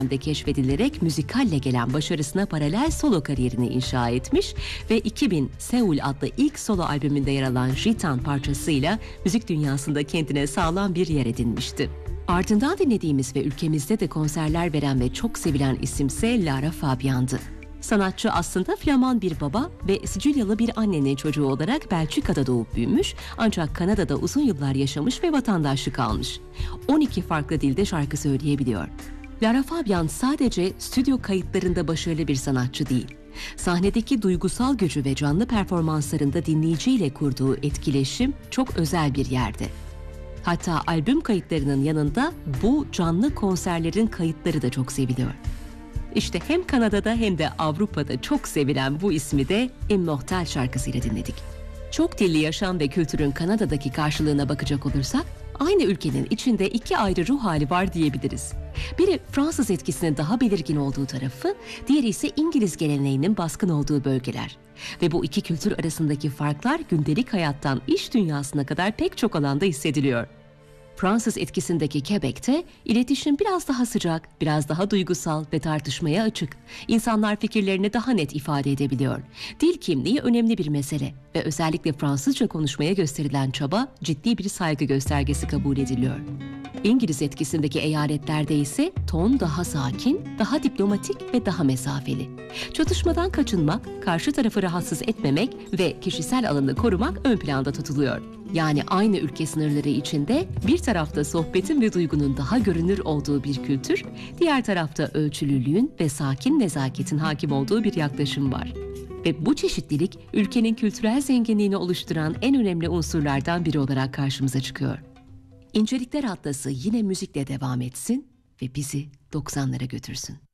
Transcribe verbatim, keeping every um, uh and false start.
de keşfedilerek müzikalle gelen başarısına paralel solo kariyerini inşa etmiş ve iki bin Seul adlı ilk solo albümünde yer alan Gitan parçasıyla müzik dünyasında kendine sağlam bir yer edinmişti. Ardından dinlediğimiz ve ülkemizde de konserler veren ve çok sevilen isimse Lara Fabian'dı. Sanatçı aslında Flaman bir baba ve Sicilyalı bir annenin çocuğu olarak Belçika'da doğup büyümüş, ancak Kanada'da uzun yıllar yaşamış ve vatandaşlık almış. on iki farklı dilde şarkı söyleyebiliyor. Lara Fabian sadece stüdyo kayıtlarında başarılı bir sanatçı değil, sahnedeki duygusal gücü ve canlı performanslarında dinleyiciyle kurduğu etkileşim çok özel bir yerde. Hatta albüm kayıtlarının yanında bu canlı konserlerin kayıtları da çok seviliyor. İşte hem Kanada'da hem de Avrupa'da çok sevilen bu ismi de Immortal şarkısıyla dinledik. Çok dilli yaşam ve kültürün Kanada'daki karşılığına bakacak olursak, aynı ülkenin içinde iki ayrı ruh hali var diyebiliriz. Biri Fransız etkisinin daha belirgin olduğu tarafı, diğeri ise İngiliz geleneğinin baskın olduğu bölgeler. Ve bu iki kültür arasındaki farklar gündelik hayattan iş dünyasına kadar pek çok alanda hissediliyor. Fransız etkisindeki Quebec'te iletişim biraz daha sıcak, biraz daha duygusal ve tartışmaya açık. İnsanlar fikirlerini daha net ifade edebiliyor. Dil kimliği önemli bir mesele ve özellikle Fransızca konuşmaya gösterilen çaba ciddi bir saygı göstergesi kabul ediliyor. İngiliz etkisindeki eyaletlerde ise ton daha sakin, daha diplomatik ve daha mesafeli. Çatışmadan kaçınmak, karşı tarafı rahatsız etmemek ve kişisel alanı korumak ön planda tutuluyor. Yani aynı ülke sınırları içinde bir tarafta sohbetin ve duygunun daha görünür olduğu bir kültür, diğer tarafta ölçülülüğün ve sakin nezaketin hakim olduğu bir yaklaşım var. Ve bu çeşitlilik ülkenin kültürel zenginliğini oluşturan en önemli unsurlardan biri olarak karşımıza çıkıyor. İncelikler Atlası yine müzikle devam etsin ve bizi doksanlara götürsün.